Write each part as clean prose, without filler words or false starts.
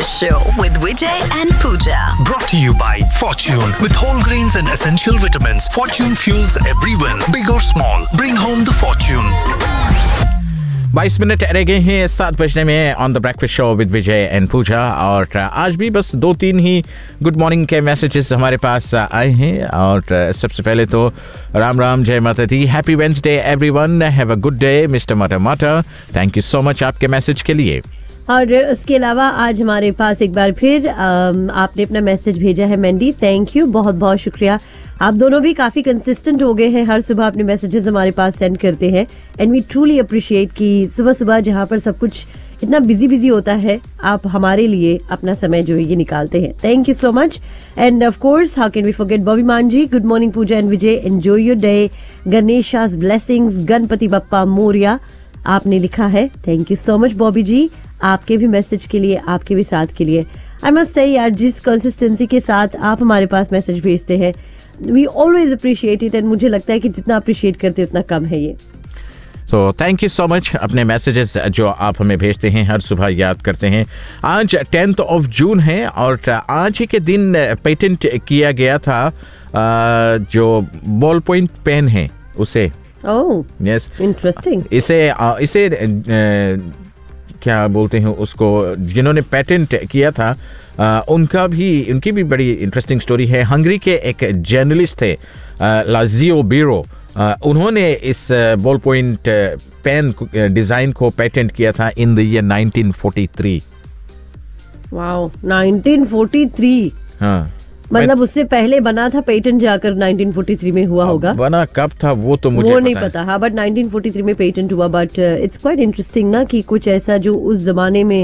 Breakfast Show with Vijay and Pooja. Brought to you by Fortune. With whole grains and essential vitamins, Fortune fuels every win. Big or small, bring home the fortune. 22 minute रह गए हैं 7 बजने में on the breakfast show with Vijay and पूजा। और आज भी बस 2-3 ही good morning के मैसेजेस हमारे पास आए हैं। और सबसे पहले तो राम राम, जय माता दी, happy Wednesday everyone, have a good day mister माटा। थैंक यू सो मच आपके मैसेज के लिए। और उसके अलावा आज हमारे पास एक बार फिर आपने अपना मैसेज भेजा है मैंडी, थैंक यू, बहुत बहुत शुक्रिया। आप दोनों भी काफी कंसिस्टेंट हो गए हैं, हर सुबह अपने मैसेजेस हमारे पास सेंड करते हैं एंड वी ट्रूली अप्रिशिएट कि सुबह सुबह जहां पर सब कुछ इतना बिजी होता है, आप हमारे लिए अपना समय जो है ये निकालते हैं। Thank you so much. End of course how can we forget Bobby मान जी, good morning Puja and Vijay, enjoy your day, गणेशास blessings, Ganpati Bappa Moriya आपने लिखा है। Thank you so much Bobby जी, आपके भी मैसेज के लिए, आपके भी साथ के लिए। आई मस्ट से यार, जिस कंसिस्टेंसी के साथ आप हमारे पास मैसेज भेजते हैं, we always appreciate it and मुझे लगता है कि जितना अप्रिशिएट करते उतना कम है ये। So thank you so much. अपने मैसेजेस जो आप हमें भेजते हैं हर सुबह याद करते हैं। आज 10 जून है और आज ही के दिन पेटेंट किया गया था जो बॉल पॉइंट पेन है उसे। Oh yes, interesting. इसे क्या बोलते हैं उसको, जिन्होंने पेटेंट किया था उनकी भी बड़ी इंटरेस्टिंग स्टोरी है। हंगरी के एक जर्नलिस्ट थे लाजियो बीरो, उन्होंने इस बॉल पॉइंट पेन डिजाइन को पेटेंट किया था इन द ईयर 1943। वाओ, 1943। हाँ, मतलब उससे पहले बना था पेटेंट, जाकर 1943 में हुआ होगा। बना कब था वो तो मुझे नहीं पता। हाँ, बट 1943 में पेटेंट हुआ। बट इट्स क्वाइट इंटरेस्टिंग ना कि कुछ ऐसा जो उस जमाने में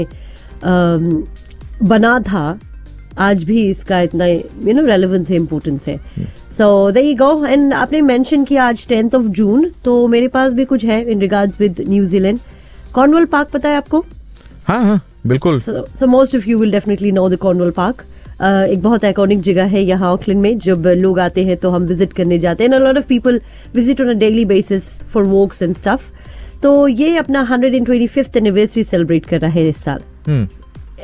बना था, आज भी इसका इतना रेलेवेंस है, इम्पोर्टेंस है। So there you go. And आपने मेंशन किया आज 10 जून, तो मेरे पास भी कुछ है in regards with New Zealand. Cornwall park पता है आपको? हाँ बिल्कुल। So most of you will definitely know the Cornwall park. एक बहुत आइकॉनिक जगह है यहाँ ऑकलैंड में। जब लोग आते हैं तो हम विजिट करने जाते हैं। A lot of people visit on a daily basis for walks and stuff. तो ये अपना 125th एनिवर्सरी सेलिब्रेट कर रहा है इस साल।